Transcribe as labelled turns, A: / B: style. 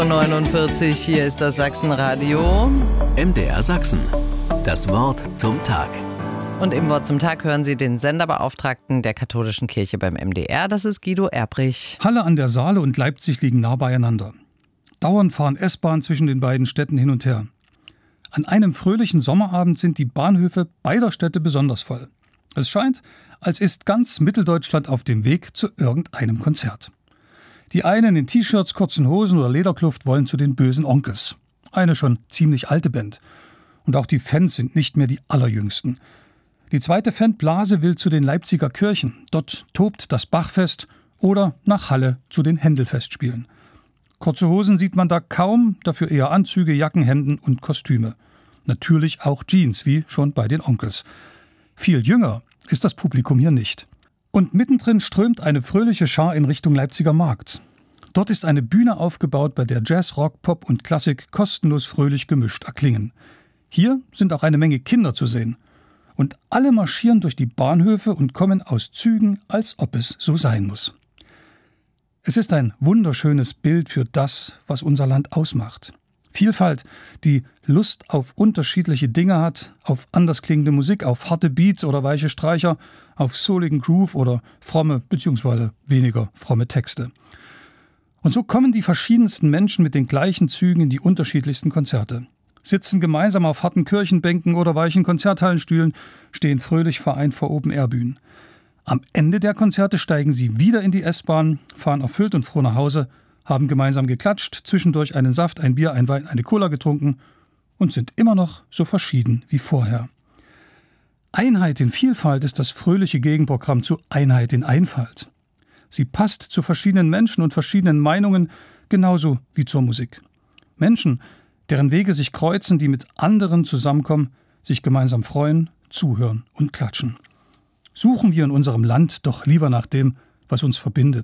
A: 49, hier ist das Sachsenradio.
B: MDR Sachsen. Das Wort zum Tag.
A: Und im Wort zum Tag hören Sie den Senderbeauftragten der katholischen Kirche beim MDR. Das ist Guido Erbrich.
C: Halle an der Saale und Leipzig liegen nah beieinander. Dauernd fahren S-Bahnen zwischen den beiden Städten hin und her. An einem fröhlichen Sommerabend sind die Bahnhöfe beider Städte besonders voll. Es scheint, als ist ganz Mitteldeutschland auf dem Weg zu irgendeinem Konzert. Die einen in T-Shirts, kurzen Hosen oder Lederkluft wollen zu den bösen Onkels. Eine schon ziemlich alte Band. Und auch die Fans sind nicht mehr die allerjüngsten. Die zweite Fanblase will zu den Leipziger Kirchen. Dort tobt das Bachfest oder nach Halle zu den Händelfestspielen. Kurze Hosen sieht man da kaum, dafür eher Anzüge, Jacken, Hemden und Kostüme. Natürlich auch Jeans, wie schon bei den Onkels. Viel jünger ist das Publikum hier nicht. Und mittendrin strömt eine fröhliche Schar in Richtung Leipziger Markt. Dort ist eine Bühne aufgebaut, bei der Jazz, Rock, Pop und Klassik kostenlos fröhlich gemischt erklingen. Hier sind auch eine Menge Kinder zu sehen. Und alle marschieren durch die Bahnhöfe und kommen aus Zügen, als ob es so sein muss. Es ist ein wunderschönes Bild für das, was unser Land ausmacht. Vielfalt, die Lust auf unterschiedliche Dinge hat, auf anders klingende Musik, auf harte Beats oder weiche Streicher, auf souligen Groove oder fromme bzw. weniger fromme Texte. Und so kommen die verschiedensten Menschen mit den gleichen Zügen in die unterschiedlichsten Konzerte. Sitzen gemeinsam auf harten Kirchenbänken oder weichen Konzerthallenstühlen, stehen fröhlich vereint vor Open-Air-Bühnen. Am Ende der Konzerte steigen sie wieder in die S-Bahn, fahren erfüllt und froh nach Hause, haben gemeinsam geklatscht, zwischendurch einen Saft, ein Bier, ein Wein, eine Cola getrunken und sind immer noch so verschieden wie vorher. Einheit in Vielfalt ist das fröhliche Gegenprogramm zu Einheit in Einfalt. Sie passt zu verschiedenen Menschen und verschiedenen Meinungen, genauso wie zur Musik. Menschen, deren Wege sich kreuzen, die mit anderen zusammenkommen, sich gemeinsam freuen, zuhören und klatschen. Suchen wir in unserem Land doch lieber nach dem, was uns verbindet.